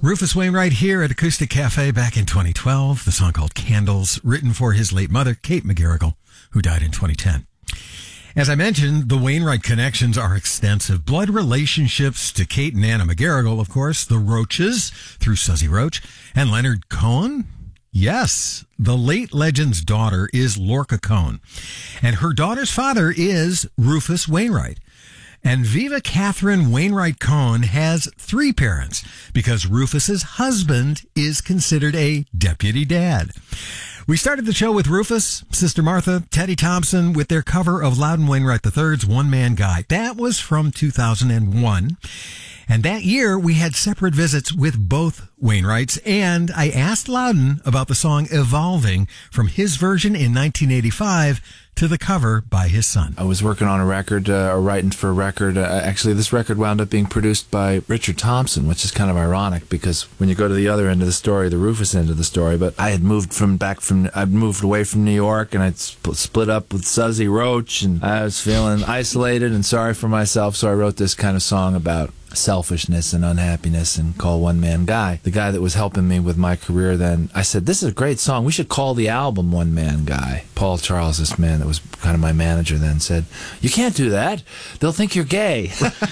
Rufus Wainwright here at Acoustic Cafe back in 2012. The song called Candles, written for his late mother, Kate McGarrigle, who died in 2010. As I mentioned, the Wainwright connections are extensive. Blood relationships to Kate and Anna McGarrigle, of course, the Roaches through Suzy Roach, and Leonard Cohen. Yes, the late legend's daughter is Lorca Cohen, and her daughter's father is Rufus Wainwright. And Viva Catherine Wainwright Cohen has three parents because Rufus's husband is considered a deputy dad. We started the show with Rufus, Sister Martha, Teddy Thompson with their cover of Loudon Wainwright III's One Man Guy. That was from 2001. And that year, we had separate visits with both Wainwrights, and I asked Loudon about the song Evolving from his version in 1985 to the cover by his son. I was working on a record, or writing for a record. Actually, this record wound up being produced by Richard Thompson, which is kind of ironic because when you go to the other end of the story, the Rufus end of the story, but I had I'd moved away from New York, and I'd split up with Suzy Roach, and I was feeling isolated and sorry for myself, so I wrote this kind of song about selfishness and unhappiness and called One Man Guy. The guy that was helping me with my career then, I said, this is a great song. We should call the album One Man Guy. Paul Charles, this man that was kind of my manager then, said, you can't do that. They'll think you're gay.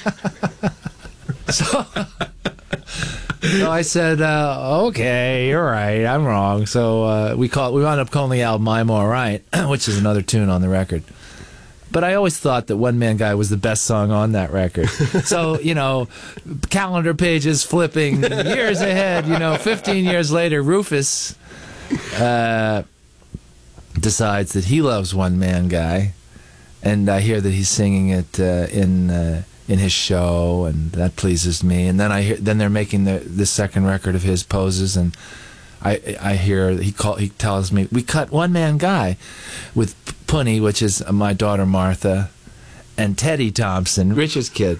So I said, okay, you're right. I'm wrong. So we wound up calling the album I'm All Right, which is another tune on the record. But I always thought that One Man Guy was the best song on that record. So, calendar pages flipping years ahead, 15 years later, Rufus decides that he loves One Man Guy. And I hear that he's singing it in his show, and that pleases me. And then they're making this second record of his, Poses, and I hear he tells me, we cut One Man Guy with Punny, which is my daughter Martha, and Teddy Thompson, Rich's kid.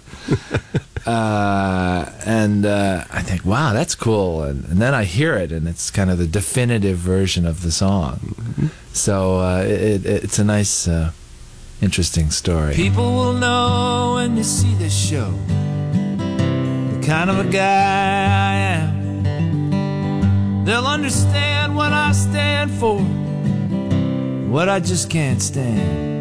And I think, wow, that's cool. And then I hear it, and it's kind of the definitive version of the song. Mm-hmm. So it's a nice, interesting story. People will know when they see this show the kind of a guy I am. They'll understand what I stand for, what I just can't stand.